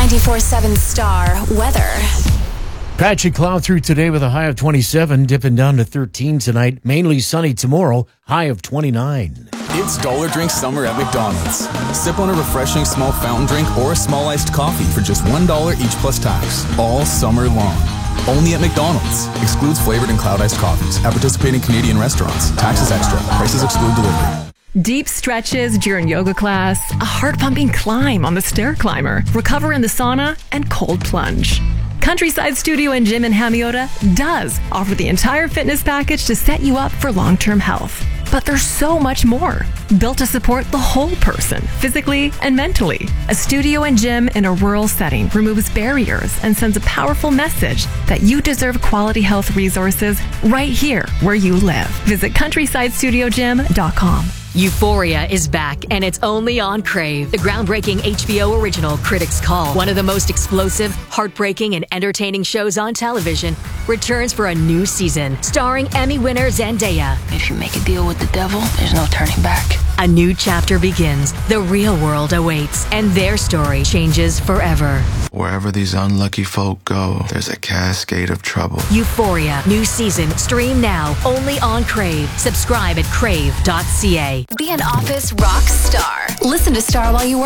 94.7 Star weather. Patchy cloud through today with a high of 27, dipping down to 13 tonight. Mainly sunny tomorrow, high of 29. It's Dollar Drink Summer at McDonald's. Sip on a refreshing small fountain drink or a small iced coffee for just $1 each plus tax, all summer long. Only at McDonald's. Excludes flavored and cloud iced coffees at participating Canadian restaurants. Taxes extra. Prices exclude delivery. Deep stretches during yoga class, a heart-pumping climb on the stair climber, recover in the sauna, and cold plunge. Countryside Studio and Gym in Hamiota does offer the entire fitness package to set you up for long-term health. But there's so much more, built to support the whole person, physically and mentally. A studio and gym in a rural setting removes barriers and sends a powerful message that you deserve quality health resources right here where you live. Visit CountrysideStudioGym.com. Euphoria is back, and it's only on Crave. The groundbreaking HBO original Critics' Call, one of the most explosive, heartbreaking, and entertaining shows on television, returns for a new season, starring Emmy winner Zendaya. If you make a deal with the devil, there's no turning back. A new chapter begins. The real world awaits, and their story changes forever. Wherever these unlucky folk go, there's a cascade of trouble. Euphoria, new season, stream now, only on Crave. Subscribe at crave.ca. Be an office rock star. Listen to Star while you work.